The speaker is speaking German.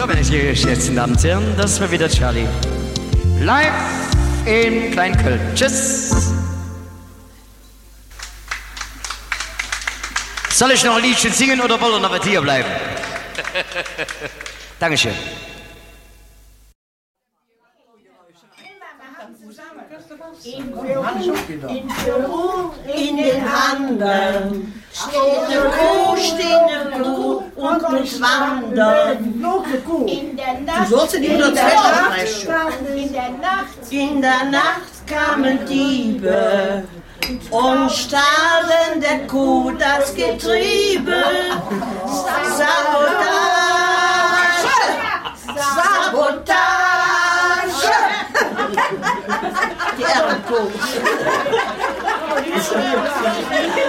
So, meine sehr geschätzten Damen und Herren, das war wieder Charlie. Live in Kleinköln. Tschüss. Soll ich noch ein Liedchen singen oder wollen wir noch hier bleiben? Dankeschön. In den Handen steht eine Kuh und muss wandern. In der Nacht, Du sollst nicht nur sprechen. in der Nacht Kamen Diebe und stahlen der Kuh das Getriebe. Sabotage! Sabotage! Die Ehrenkuh.